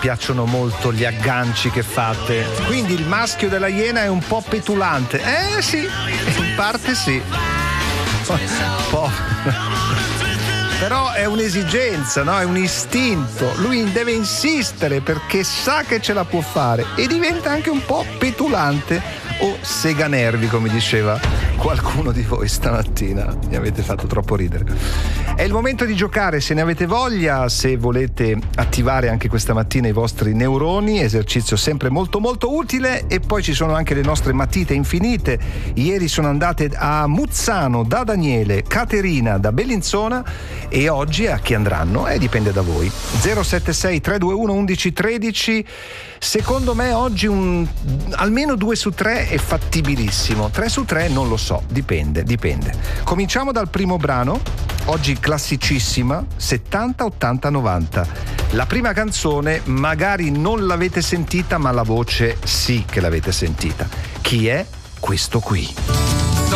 piacciono molto gli agganci che fate. Quindi il maschio della Iena è un po' petulante. Sì, in parte sì. Un po'. Però è un'esigenza, no? È un istinto. Lui deve insistere perché sa che ce la può fare e diventa anche un po' petulante o seganervi, come diceva qualcuno di voi stamattina. Mi avete fatto troppo ridere. È il momento di giocare, se ne avete voglia, se volete attivare anche questa mattina i vostri neuroni, esercizio sempre molto molto utile. E poi ci sono anche le nostre matite infinite. Ieri sono andate a Muzzano da Daniele, Caterina da Bellinzona, e oggi a chi andranno? Dipende da voi. 076 321 1113. Secondo me oggi almeno 2 su 3 è fattibilissimo, 3 su 3 non lo so, dipende. Cominciamo dal primo brano, oggi classicissima, 70, 80, 90. La prima canzone magari non l'avete sentita, ma la voce sì che l'avete sentita. Chi è questo qui?